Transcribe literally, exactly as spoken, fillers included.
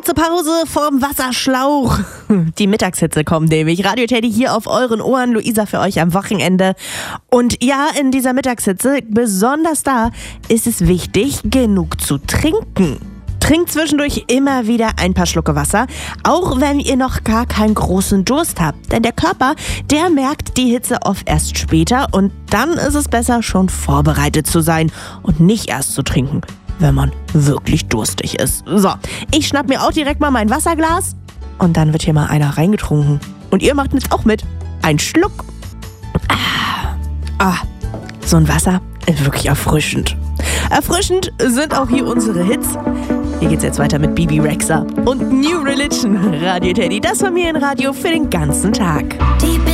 Kurze Pause vorm Wasserschlauch. Die Mittagshitze kommt nämlich. Radio Teddy hier auf euren Ohren. Luisa für euch am Wochenende. Und ja, in dieser Mittagshitze, besonders da, ist es wichtig, genug zu trinken. Trinkt zwischendurch immer wieder ein paar Schlucke Wasser, auch wenn ihr noch gar keinen großen Durst habt. Denn der Körper, der merkt die Hitze oft erst später und dann ist es besser, schon vorbereitet zu sein und nicht erst zu trinken, wenn man wirklich durstig ist. So, ich schnapp mir auch direkt mal mein Wasserglas und dann wird hier mal einer reingetrunken. Und ihr macht jetzt auch mit. Ein Schluck. Ah, ah, so ein Wasser ist wirklich erfrischend. Erfrischend sind auch hier unsere Hits. Hier geht's jetzt weiter mit Bibi Rexha und New Religion. Radio Teddy, das Familienradio für den ganzen Tag. Die